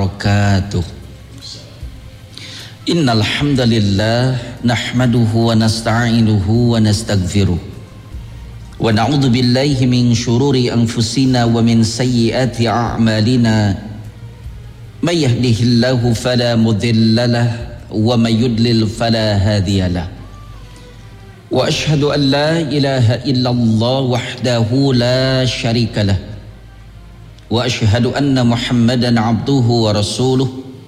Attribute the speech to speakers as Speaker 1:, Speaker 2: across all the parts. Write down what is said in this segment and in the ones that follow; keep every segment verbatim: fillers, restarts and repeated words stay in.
Speaker 1: wabarakatuh. Innal hamdalillah nahmaduhu wa nasta'inuhu wa nastaghfiruh wa na'udzu billahi min shururi anfusina wa min sayyiati a'malina. May yahdihillahu fala mudilla lahu wa may yudlil fala hadiyalah. Wa ashhadu an la ilaha illallah wahdahu la syarikalah wa ashhadu anna Muhammadan abduhu wa rasuluh.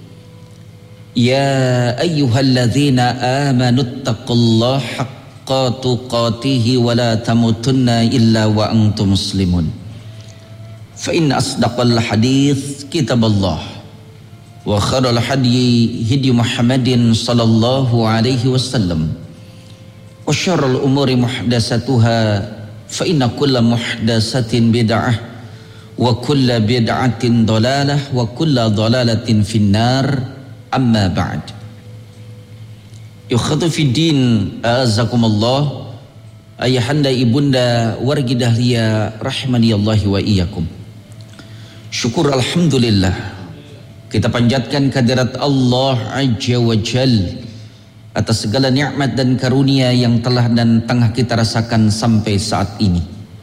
Speaker 1: Ya ayyuhalladzina amanu taqullaha haqqa tuqatih wa la tamutunna illa wa antum muslimun. Fa inna asdaqal hadits kitaballah wa khairal hadyi hadi Muhammadin sallallahu alaihi wasallam wa syarrul umuri muhdatsatuha fa inna kulla muhdatsatin bid'ah wa kulla bid'atin dhalalah wa kulla dhalalatin finnar. Amma ba'd. Yukhatu fi din, a'azakumullah, ayahanda ibunda wargi dahlia rahimani Allah wa iyyakum. Syukur alhamdulillah, kita panjatkan kehadirat Allah Azza wa Jal atas segala nikmat dan karunia yang telah dan tengah kita rasakan sampai saat ini.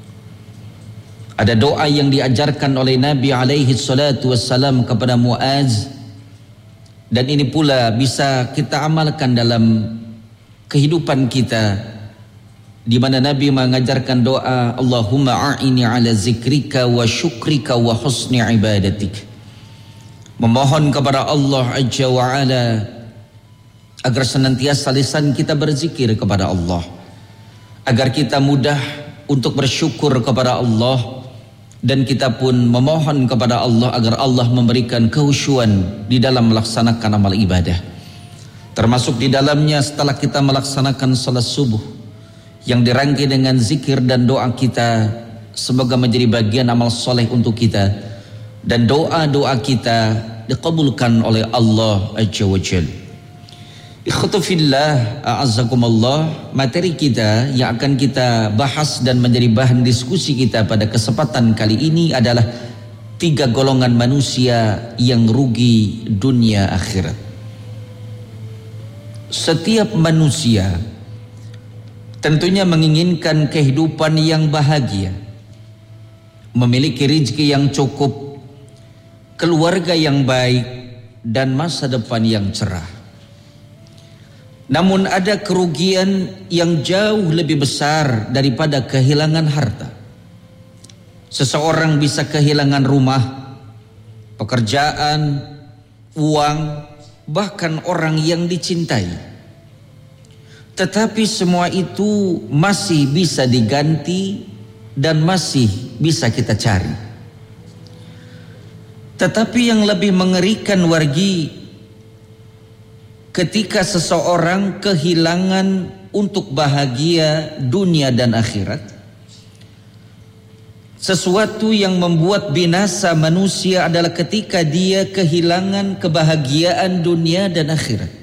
Speaker 1: Ada doa yang diajarkan oleh Nabi alaihi salatu wassalam kepada Muaz, dan ini pula bisa kita amalkan dalam kehidupan kita, di mana Nabi mengajarkan doa Allahumma a'ini ala zikrika wa syukrika wa husni ibadatik. Memohon kepada Allah Azza wa Ala agar senantiasa lisan kita berzikir kepada Allah, agar kita mudah untuk bersyukur kepada Allah, dan kita pun memohon kepada Allah agar Allah memberikan kekhusyuan di dalam melaksanakan amal ibadah. Termasuk di dalamnya setelah kita melaksanakan salat subuh yang dirangkai dengan zikir dan doa kita, semoga menjadi bagian amal soleh untuk kita, dan doa-doa kita dikabulkan oleh Allah Azza wa Jalla. Ikhwatu fillah, a'azzakumullah, materi kita yang akan kita bahas dan menjadi bahan diskusi kita pada kesempatan kali ini adalah tiga golongan manusia yang rugi dunia akhirat. Setiap manusia tentunya menginginkan kehidupan yang bahagia, memiliki rezeki yang cukup, keluarga yang baik, dan masa depan yang cerah. Namun ada kerugian yang jauh lebih besar daripada kehilangan harta. Seseorang bisa kehilangan rumah, pekerjaan, uang, bahkan orang yang dicintai. Tetapi semua itu masih bisa diganti dan masih bisa kita cari. Tetapi yang lebih mengerikan wargi, ketika seseorang kehilangan untuk bahagia dunia dan akhirat, sesuatu yang membuat binasa manusia adalah ketika dia kehilangan kebahagiaan dunia dan akhirat.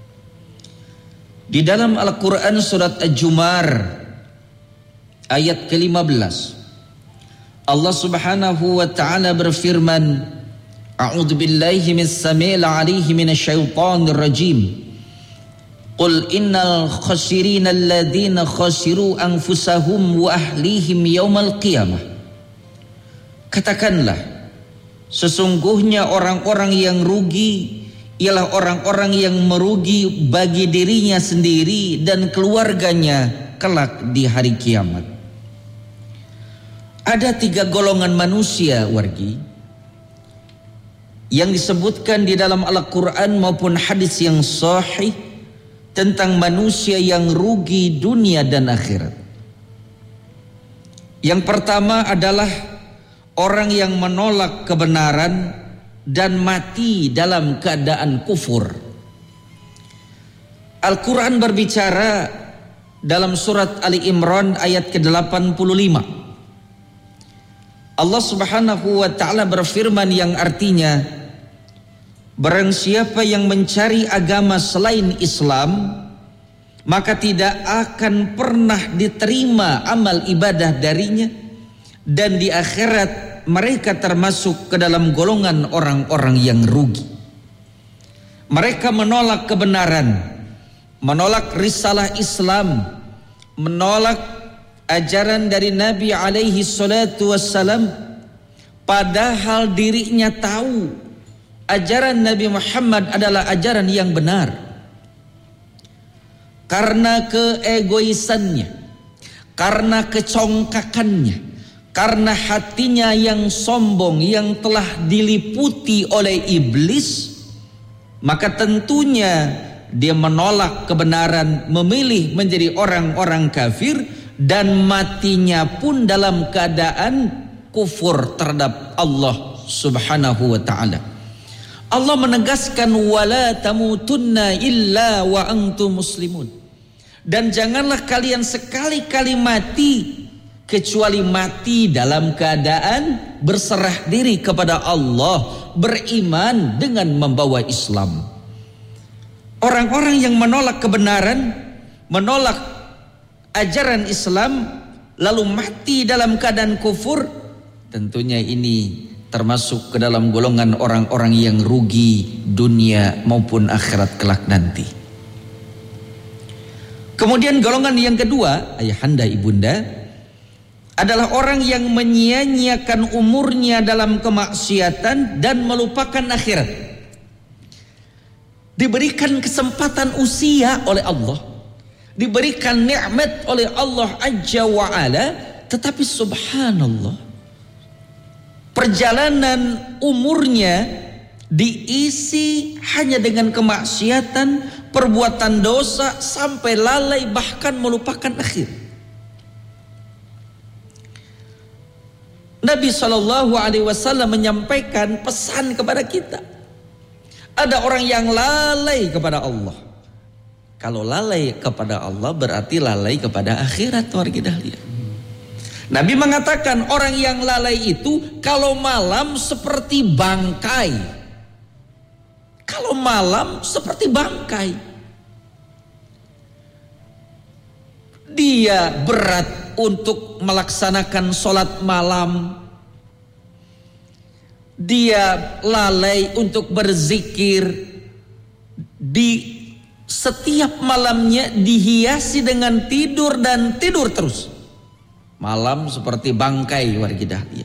Speaker 1: Di dalam Al-Quran surat Al-Jumar ayat ke lima belas, Allah subhanahu wa ta'ala berfirman, A'udzu billahi mis-sami'il 'aliyyim minasyaitonir rajim. Qul innal khasirina alladzina khasiru anfusahum wa ahlihim yaumal qiyamah. Katakanlah, sesungguhnya orang-orang yang rugi ialah orang-orang yang merugi bagi dirinya sendiri dan keluarganya kelak di hari kiamat. Ada tiga golongan manusia wargi yang disebutkan di dalam Al-Quran maupun hadis yang sahih tentang manusia yang rugi dunia dan akhirat. Yang pertama adalah orang yang menolak kebenaran dan mati dalam keadaan kufur. Al-Quran berbicara dalam surat Ali Imran ayat ke delapan puluh lima. Allah subhanahu wa ta'ala berfirman yang artinya, barang siapa yang mencari agama selain Islam, maka tidak akan pernah diterima amal ibadah darinya, dan di akhirat mereka termasuk ke dalam golongan orang-orang yang rugi. Mereka menolak kebenaran, menolak risalah Islam, menolak ajaran dari Nabi alaihi salatu wassalam, padahal dirinya tahu ajaran Nabi Muhammad adalah ajaran yang benar. Karena keegoisannya, karena kecongkakannya, karena hatinya yang sombong yang telah diliputi oleh iblis, maka tentunya dia menolak kebenaran, memilih menjadi orang-orang kafir, dan matinya pun dalam keadaan kufur terhadap Allah Subhanahu wa ta'ala. Allah menegaskan wala tamutunna illa wa antum muslimun, dan janganlah kalian sekali-kali mati kecuali mati dalam keadaan berserah diri kepada Allah, beriman dengan membawa Islam. Orang-orang yang menolak kebenaran, menolak ajaran Islam, lalu mati dalam keadaan kufur, tentunya ini termasuk ke dalam golongan orang-orang yang rugi dunia maupun akhirat kelak nanti. Kemudian golongan yang kedua, ayahanda ibunda, adalah orang yang menyia-nyiakan umurnya dalam kemaksiatan dan melupakan akhirat. Diberikan kesempatan usia oleh Allah, diberikan nikmat oleh Allah Azza wa Ala, tetapi subhanallah, perjalanan umurnya diisi hanya dengan kemaksiatan, perbuatan dosa, sampai lalai bahkan melupakan akhir. Nabi shallallahu alaihi wasallam menyampaikan pesan kepada kita. Ada orang yang lalai kepada Allah. Kalau lalai kepada Allah berarti lalai kepada akhirat, warga dahlia. Nabi mengatakan orang yang lalai itu kalau malam seperti bangkai. Kalau malam seperti bangkai. Dia berat untuk melaksanakan sholat malam. Dia lalai untuk berzikir. Di setiap malamnya dihiasi dengan tidur dan tidur terus. Malam seperti bangkai, warga dahlia.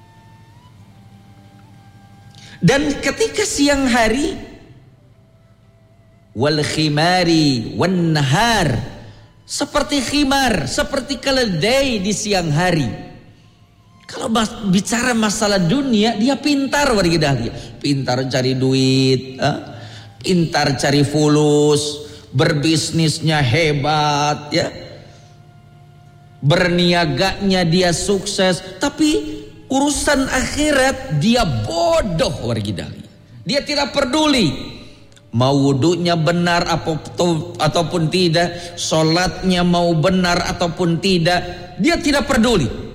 Speaker 1: Dan ketika siang hari, wal khimari wan nahar, seperti khimar, seperti keledai di siang hari. Kalau bicara masalah dunia, dia pintar, warga dahlia. Pintar cari duit, eh? pintar cari fulus, berbisnisnya hebat, ya. Berniaganya dia sukses, tapi urusan akhirat dia bodoh, warga dahlia. Dia tidak peduli mau wudunya benar ataupun tidak, sholatnya mau benar ataupun tidak, dia tidak peduli.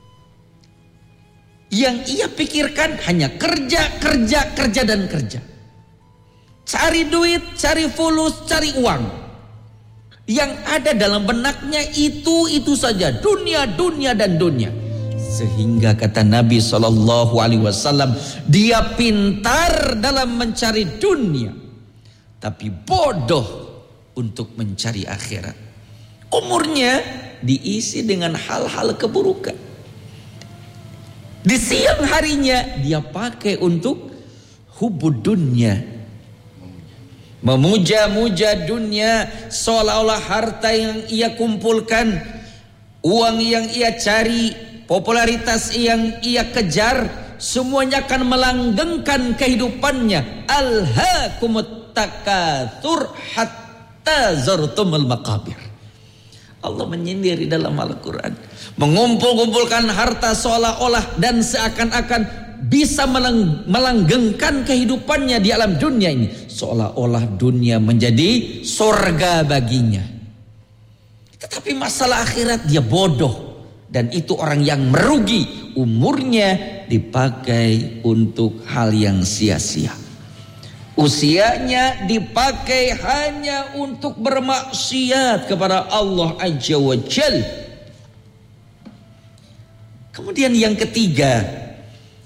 Speaker 1: Yang ia pikirkan hanya kerja, kerja, kerja dan kerja. Cari duit, cari fulus, cari uang. Yang ada dalam benaknya itu itu saja, dunia, dunia dan dunia. Sehingga kata Nabi shallallahu alaihi wasallam, dia pintar dalam mencari dunia, tapi bodoh untuk mencari akhirat. Umurnya diisi dengan hal-hal keburukan. Di siang harinya dia pakai untuk hubud dunia, memuja-muja dunia, seolah-olah harta yang ia kumpulkan, uang yang ia cari, popularitas yang ia kejar, semuanya akan melanggengkan kehidupannya. Alhaakumut takatsur hatta zurtumul maqabir. Allah menyindir di dalam Al-Quran, mengumpul-kumpulkan harta seolah-olah dan seakan-akan bisa melanggengkan kehidupannya di alam dunia ini, seolah-olah dunia menjadi surga baginya. Tetapi masalah akhirat dia bodoh, dan itu orang yang merugi. Umurnya dipakai untuk hal yang sia-sia. Usianya dipakai hanya untuk bermaksiat kepada Allah Azza wa Jalla. Kemudian yang ketiga,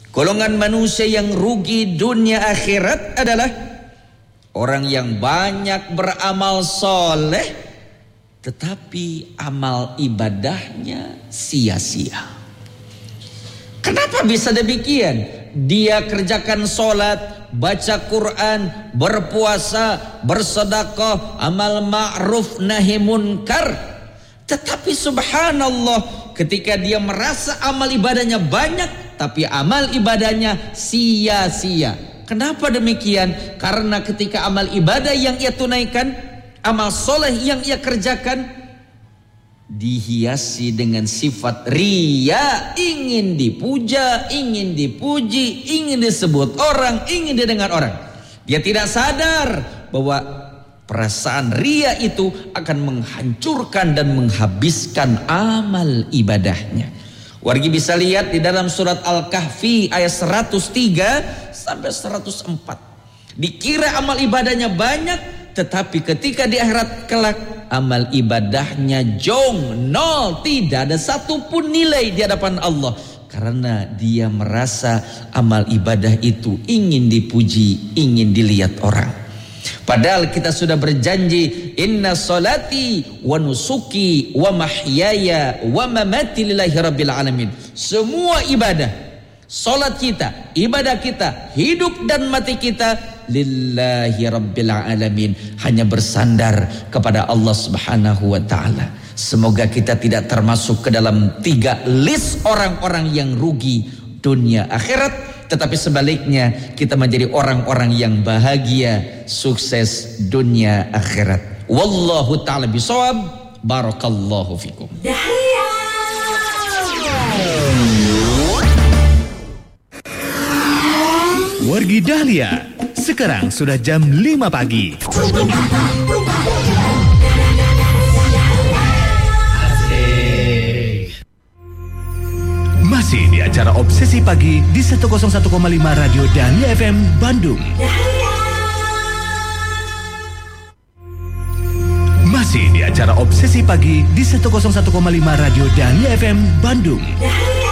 Speaker 1: Golongan manusia yang rugi dunia akhirat adalah orang yang banyak beramal soleh, tetapi amal ibadahnya sia-sia. Kenapa bisa demikian? Dia kerjakan solat, baca Quran, berpuasa, bersedekah, amal ma'ruf nahi munkar, tetapi subhanallah, ketika dia merasa amal ibadahnya banyak, tapi amal ibadahnya sia-sia. Kenapa demikian? Karena ketika amal ibadah yang ia tunaikan, amal soleh yang ia kerjakan, dihiasi dengan sifat riya, ingin dipuja, ingin dipuji, ingin disebut orang, ingin didengar orang. Dia tidak sadar bahwa perasaan riya itu akan menghancurkan dan menghabiskan amal ibadahnya. Wargi bisa lihat di dalam surat Al-Kahfi ayat seratus tiga sampai seratus empat. Dikira amal ibadahnya banyak, tetapi ketika di akhirat kelak amal ibadahnya jong, nol, tidak ada satupun nilai di hadapan Allah, karena dia merasa amal ibadah itu ingin dipuji, ingin dilihat orang. Padahal kita sudah berjanji, inna salati wa nusuki wa mahyaya wa mamati lillahi rabbil alamin. Semua ibadah, salat kita, ibadah kita, hidup dan mati kita lillahi rabbil alamin, hanya bersandar kepada Allah Subhanahu wa taala. Semoga kita tidak termasuk ke dalam tiga list orang-orang yang rugi dunia akhirat, tetapi sebaliknya kita menjadi orang-orang yang bahagia, sukses dunia akhirat. Wallahu ta'ala bisawab. Barakallahu fikum.
Speaker 2: Wargi Dahlia, sekarang sudah jam lima pagi. Masih di acara Obsesi Pagi di seratus satu koma lima Radio Dahlia F M Bandung. Masih di acara Obsesi Pagi di seratus satu koma lima Radio Dahlia F M Bandung.